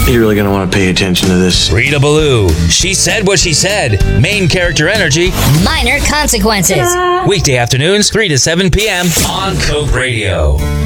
You're really going to want to pay attention to this. Rita Ballou. She said what she said. Main character energy. Minor consequences. Weekday afternoons, 3 to 7 p.m. on Coke Radio.